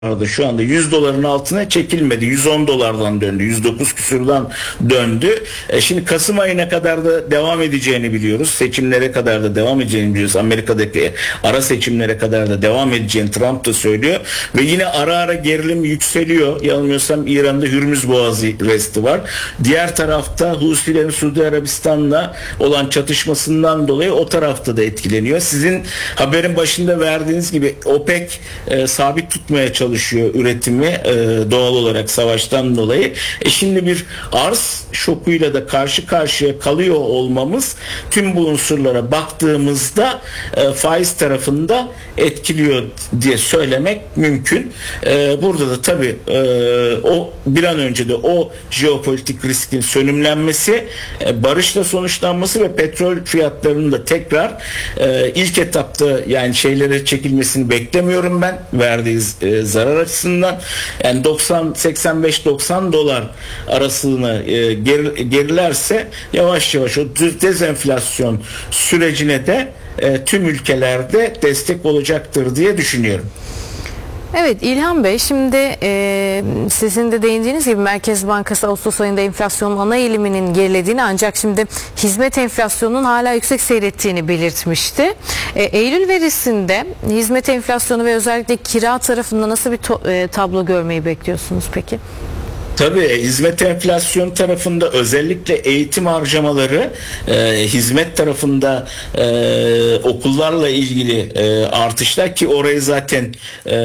arada şu anda 100 doların altına çekilmedi. 110 dolardan döndü. 109 küsurdan döndü. Şimdi Kasım ayına kadar da devam edeceğini biliyoruz. Seçimlere kadar da devam edeceğini biliyoruz. Amerika'daki ara seçimlere kadar da devam edeceğini Trump da söylüyor. Ve yine ara ara gerilim yükseliyor. Yanılmıyorsam İran'da Hürmüz Boğazı resti var. Diğer tarafta Husilerin Suudi Arabistan'la olan çatışmasından dolayı o tarafta da etkileniyor. Sizin haberin başında verdiğiniz gibi OPEC sabit tutmaya çalışıyor üretimi doğal olarak savaştan dolayı. Şimdi bir arz şokuyla da karşı karşıya kalıyor olmamız tüm bu unsurlara baktığımızda faiz tarafında etkiliyor diye söylemek mümkün. Burada da tabii o bir an önce de o jeopolitik riskin sönümlenmesi, barışla sonuçlanması ve petrol fiyatlarının da tekrar ilk etapta yani şeylere çekilmesini beklemiyorum ben verdiği zarar açısından. Yani 85-90 dolar arasını gerilerse yavaş yavaş o dezenflasyon sürecine de tüm ülkelerde destek olacaktır diye düşünüyorum. Evet İlhan Bey, şimdi sizin de değindiğiniz gibi Merkez Bankası Ağustos ayında enflasyonun ana eğiliminin gerilediğini ancak şimdi hizmet enflasyonunun hala yüksek seyrettiğini belirtmişti. Eylül verisinde hizmet enflasyonu ve özellikle kira tarafında nasıl bir tablo görmeyi bekliyorsunuz peki? Tabii hizmet enflasyon tarafında özellikle eğitim harcamaları, hizmet tarafında okullarla ilgili artışlar ki orayı zaten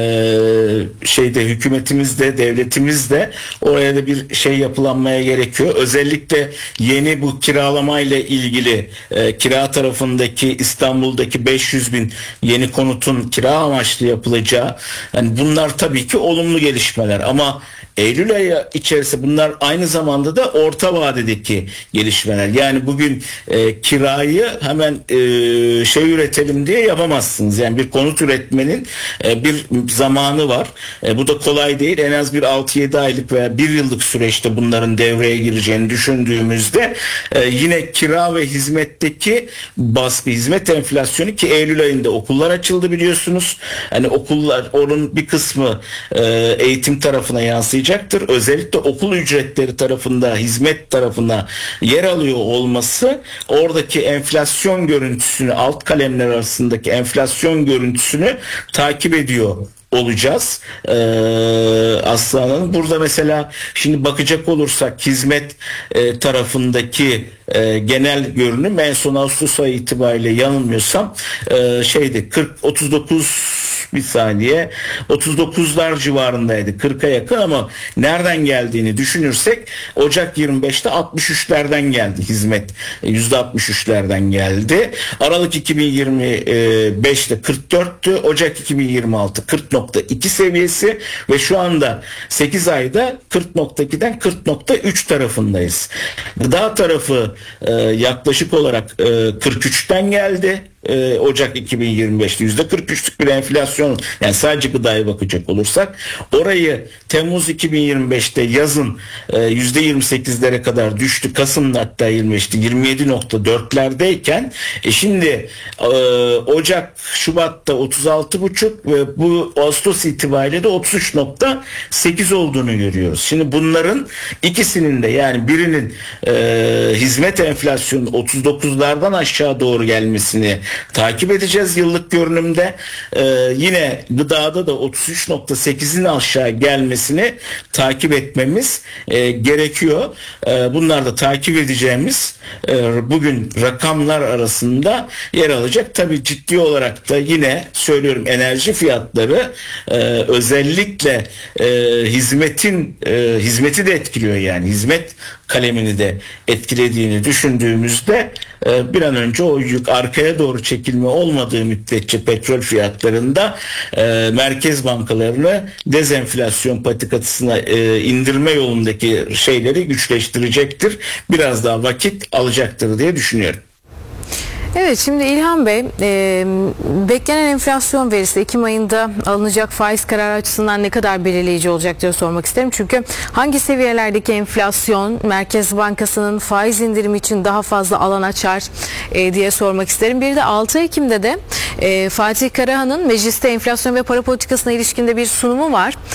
hükümetimiz de devletimiz de oraya da bir şey yapılanmaya gerekiyor. Özellikle yeni bu kiralamayla ilgili kira tarafındaki İstanbul'daki 500 bin yeni konutun kira amaçlı yapılacağı, yani bunlar tabii ki olumlu gelişmeler ama Eylül ayı içerisinde bunlar aynı zamanda da orta vadedeki gelişmeler. Yani bugün kirayı hemen üretelim diye yapamazsınız. Yani bir konut üretmenin bir zamanı var. Bu da kolay değil. En az bir 6-7 aylık veya 1 yıllık süreçte bunların devreye gireceğini düşündüğümüzde yine kira ve hizmetteki baskı, hizmet enflasyonu ki Eylül ayında okullar açıldı biliyorsunuz. Hani okullar onun bir kısmı eğitim tarafına yansıyacak. Özellikle okul ücretleri tarafında, hizmet tarafına yer alıyor olması oradaki enflasyon görüntüsünü, alt kalemler arasındaki enflasyon görüntüsünü takip ediyor olacağız. Aslanım burada mesela şimdi bakacak olursak hizmet tarafındaki genel görünüm en son Ağustos ayı itibariyle yanılmıyorsam 39'lar civarındaydı. 40'a yakın ama nereden geldiğini düşünürsek Ocak 25'te 63'lerden geldi hizmet. %63'lerden geldi. Aralık 2025'te 44'tü. Ocak 2026 40.2 seviyesi ve şu anda 8 ayda 40.2'den 40.3 tarafındayız. Gıda tarafı yaklaşık olarak 43'ten geldi. Ocak 2025'te %43'lük bir enflasyon, yani sadece gıdaya bakacak olursak orayı Temmuz 2025'te yazın %28'lere kadar düştü. Kasım'da hatta 25'te 27.4'lerdeyken şimdi Ocak Şubat'ta 36.5 ve bu Ağustos itibariyle de 33.8 olduğunu görüyoruz. Şimdi bunların ikisinin de yani birinin hizmet enflasyonu 39'lardan aşağı doğru gelmesini takip edeceğiz yıllık görünümde. Yine gıdada da 33.8'in aşağı gelmesini takip etmemiz gerekiyor. Bunlar da takip edeceğimiz bugün rakamlar arasında yer alacak. Tabii ciddi olarak da yine söylüyorum enerji fiyatları özellikle hizmeti de etkiliyor, yani hizmet kalemini de etkilediğini düşündüğümüzde bir an önce o yük arkaya doğru çekilme olmadığı müddetçe petrol fiyatlarında merkez bankalarını dezenflasyon patikasına indirme yolundaki şeyleri güçleştirecektir. Biraz daha vakit alacaktır diye düşünüyorum. Evet, şimdi İlhan Bey, beklenen enflasyon verisi Ekim ayında alınacak faiz kararı açısından ne kadar belirleyici olacak diye sormak isterim. Çünkü hangi seviyelerdeki enflasyon Merkez Bankası'nın faiz indirimi için daha fazla alan açar diye sormak isterim. Bir de 6 Ekim'de de Fatih Karahan'ın mecliste enflasyon ve para politikasına ilişkinde bir sunumu var.